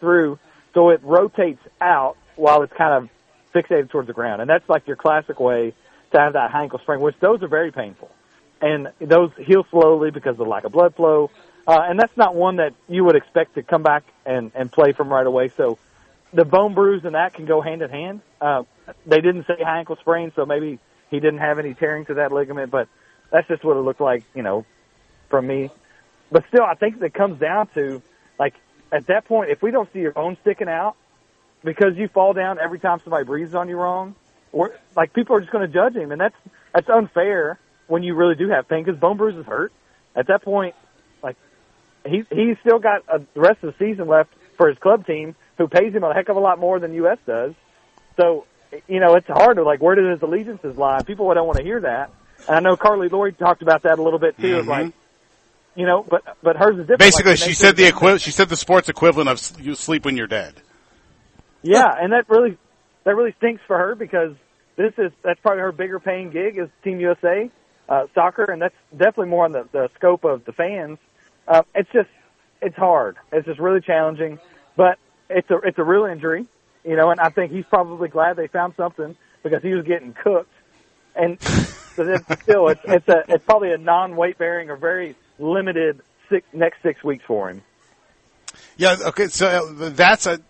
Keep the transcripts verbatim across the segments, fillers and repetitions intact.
through, so it rotates out while it's kind of fixated towards the ground. And that's like your classic way to have that high ankle sprain, which those are very painful. And those heal slowly because of the lack of blood flow. Uh, and that's not one that you would expect to come back and, and play from right away. So the bone bruise and that can go hand in hand. Uh, they didn't say high ankle sprain, so maybe he didn't have any tearing to that ligament, but that's just what it looked like, you know, from me. But still, I think it comes down to, like, at that point, if we don't see your bone sticking out because you fall down every time somebody breathes on you wrong, or like people are just going to judge him, and that's that's unfair when you really do have pain because bone bruises hurt. At that point, like he he's still got a, the rest of the season left for his club team, who pays him a heck of a lot more than U S does. So, you know, it's hard to, like, where do his allegiances lie? People don't want to hear that. And I know Carly Lloyd talked about that a little bit too. Mm-hmm. Of like, you know, but but hers is different. Basically, like, she said the equi- She said the sports equivalent of you sleep when you're dead. Yeah, and that really that really stinks for her because this is that's probably her bigger paying gig is Team U S A uh, soccer, and that's definitely more on the, the scope of the fans. Uh, it's just it's hard. It's just really challenging, but it's a it's a real injury, you know. And I think he's probably glad they found something because he was getting cooked, and so it's still it's it's a it's probably a non weight bearing or very limited six, next six weeks for him. Yeah. Okay. So that's a.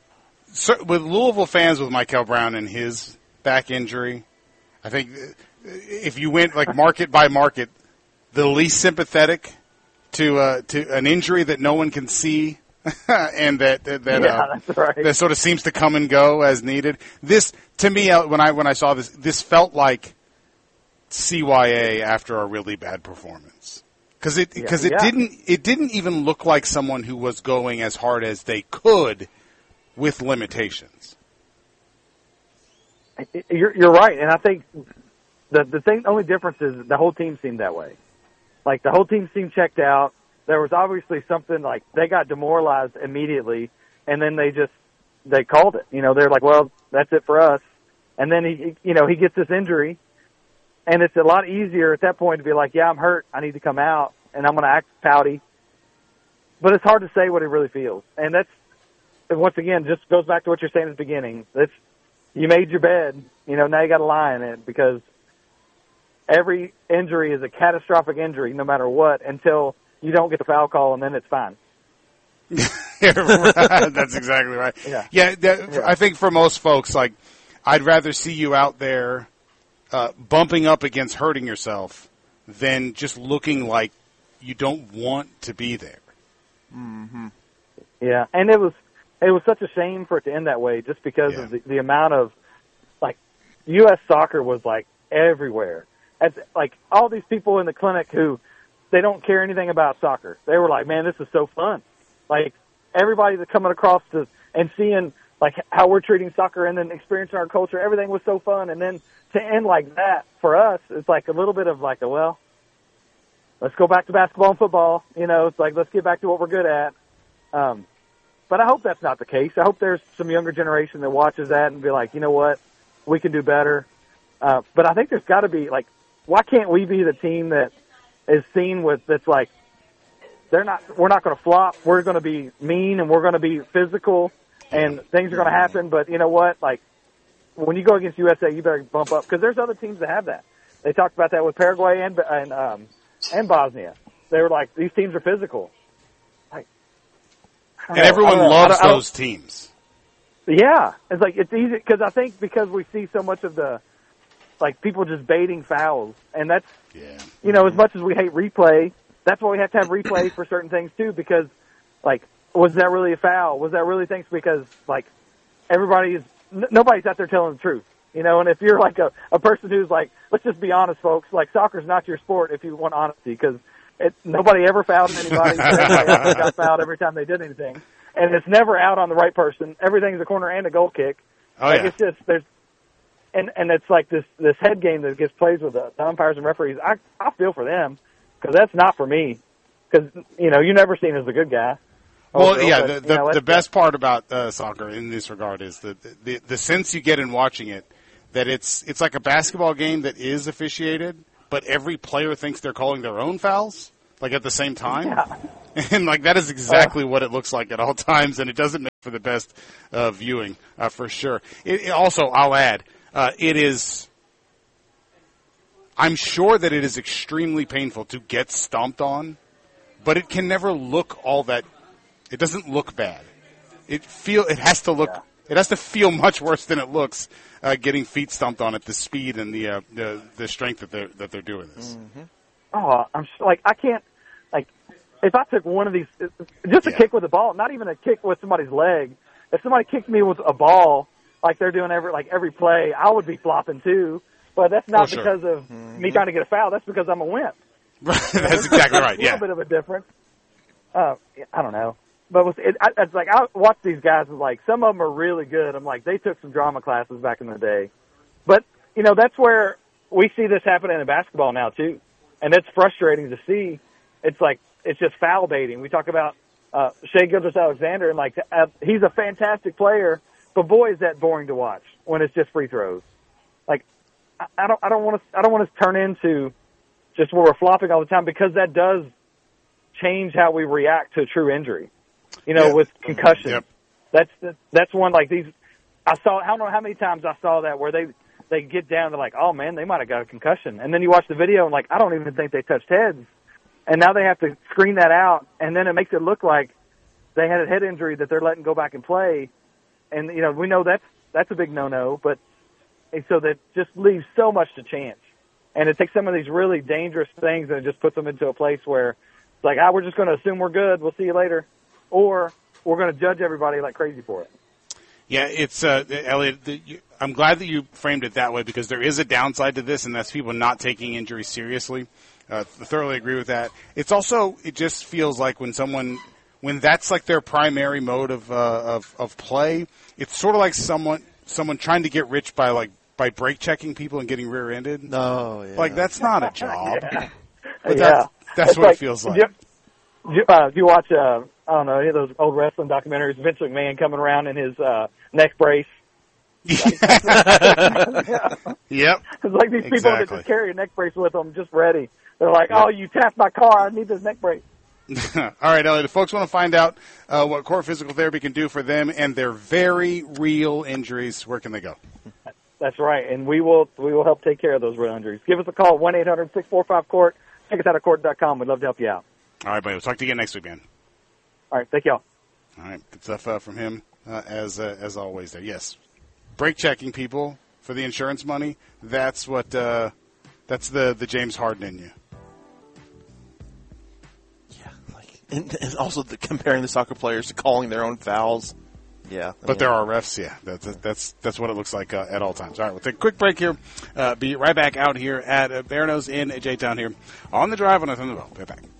So with Louisville fans, with Michael Brown and his back injury, I think if you went like market by market, the least sympathetic to uh, to an injury that no one can see and that that that, yeah, uh, that's right. that sort of seems to come and go as needed. This to me, when I when I saw this, this felt like C Y A after a really bad performance because it because yeah, it yeah. didn't it didn't even look like someone who was going as hard as they could with limitations. You're, you're right, and I think the the thing, the only difference is the whole team seemed that way. Like the whole team seemed checked out. There was obviously something like they got demoralized immediately, and then they just they called it. You know, they're like, "Well, that's it for us." And then he, you know, he gets this injury, and it's a lot easier at that point to be like, "Yeah, I'm hurt. I need to come out, and I'm going to act pouty." But it's hard to say what he really feels, and that's. And once again, just goes back to what you're saying at the beginning. It's, you made your bed, you know, now you got to lie in it because every injury is a catastrophic injury no matter what until you don't get the foul call and then it's fine. That's exactly right. Yeah. Yeah, that, yeah, I think for most folks, like, I'd rather see you out there uh, bumping up against hurting yourself than just looking like you don't want to be there. Mm-hmm. Yeah, and it was it was such a shame for it to end that way just because yeah. of the, the amount of, like, U S soccer was, like, everywhere. As, like, all these people in the clinic who, they don't care anything about soccer. They were like, man, this is so fun. Like, everybody that's coming across to, and seeing, like, how we're treating soccer and then experiencing our culture, everything was so fun. And then to end like that, for us, it's like a little bit of like a, well, let's go back to basketball and football. You know, it's like, let's get back to what we're good at. Um, but I hope that's not the case. I hope there's some younger generation that watches that and be like, you know what, we can do better. Uh, but I think there's got to be, like, why can't we be the team that is seen with, that's like, they're not, we're not going to flop. We're going to be mean and we're going to be physical and things are going to happen. But you know what? Like, when you go against U S A, you better bump up because there's other teams that have that. They talked about that with Paraguay and, and, um, and Bosnia. They were like, these teams are physical. And everyone loves those teams. Yeah. It's like, it's easy, because I think because we see so much of the, like, people just baiting fouls, and that's, yeah. you know, as much as we hate replay, that's why we have to have replay for certain things, too, because, like, was that really a foul? Was that really things? Because, like, everybody is, n- nobody's out there telling the truth, you know, and if you're, like, a, a person who's, like, let's just be honest, folks, like, soccer's not your sport if you want honesty, because It, nobody ever fouled anybody. Everybody else got fouled every time they did anything. And it's never out on the right person. Everything's a corner and a goal kick. Oh, like, yeah. It's just, there's, and, and it's like this, this head game that gets played with the, the umpires and referees. I, I feel for them because that's not for me. Because, you know, you're never seen as a good guy. Well, girl, yeah, but, the, the, you know, the best part about uh, soccer in this regard is the, the, the sense you get in watching it that it's, it's like a basketball game that is officiated, but every player thinks they're calling their own fouls. like at the same time. Yeah. And like that is exactly uh, what it looks like at all times, and it doesn't make for the best uh, viewing uh, for sure. It, it also, I'll add, uh, it is. I'm sure that it is extremely painful to get stomped on, but it can never look all that. It doesn't look bad. It feel it has to look. Yeah. It has to feel much worse than it looks. Uh, getting feet stomped on at the speed and the uh, the the strength that they're that they're doing this. Mm-hmm. Oh, I'm just, like I can't like. If I took one of these, just a yeah. kick with a ball, not even a kick with somebody's leg. If somebody kicked me with a ball, like they're doing every like every play, I would be flopping too. But that's not oh, sure. because of mm-hmm. me trying to get a foul. That's because I'm a wimp. That's exactly right. Yeah, a little bit of a difference. Uh, I don't know, but with, it, I, it's like I watch these guys. Like some of them are really good. I'm like they took some drama classes back in the day. But you know that's where we see this happening in basketball now too, and it's frustrating to see. It's like. It's just foul baiting. We talk about uh, Shai Gilgeous-Alexander, and like uh, he's a fantastic player, but boy, is that boring to watch when it's just free throws. Like I, I don't, I don't want to, I don't want to turn into just where we're flopping all the time because that does change how we react to a true injury. You know, yeah. with concussion. Yep. That's that's one like these. I saw. I don't know how many times I saw that where they they get down to like, oh man, they might have got a concussion, and then you watch the video and like, I don't even think they touched heads. And now they have to screen that out, and then it makes it look like they had a head injury that they're letting go back and play. And, you know, we know that's, that's a big no-no, but and so that just leaves so much to chance. And it takes some of these really dangerous things and it just puts them into a place where it's like, ah, we're just going to assume we're good, we'll see you later. Or we're going to judge everybody like crazy for it. Yeah, it's, uh, Elliot, the, you, I'm glad that you framed it that way because there is a downside to this, and that's people not taking injuries seriously. Uh, thoroughly agree with that. It's also, it just feels like when someone, when that's like their primary mode of, uh, of, of play, it's sort of like someone, someone trying to get rich by like, by brake checking people and getting rear-ended. No, yeah. Like that's not a job. yeah. But yeah. that's, that's what like, it feels like. Do you, do, uh, do you watch, uh, I don't know, any of those old wrestling documentaries, Vince McMahon coming around in his, uh, neck brace? Like, yeah. Yep. It's like these people exactly. that just carry a neck brace with them, just ready. They're like, oh, you tapped my car. I need this neck brace. All right, Elliot, if folks want to find out uh, what core physical therapy can do for them and their very real injuries, where can they go? That's right, and we will we will help take care of those real injuries. Give us a call, one eight hundred six four five C O R T. Check us out at court dot com. We'd love to help you out. All right, buddy. We'll talk to you again next week, man. All right, thank y'all. All right, good stuff uh, from him, uh, as uh, as always there. Yes, brake checking people for the insurance money, that's what uh, that's the, the James Harden in you. And, and also the, comparing the soccer players to calling their own fouls. Yeah. I but mean, there are refs, yeah. That's that's that's what it looks like uh, at all times. All right, we'll take a quick break here. Uh, be right back out here at uh, Barano's in J-Town here on the drive on the Thunderbolt. Be back.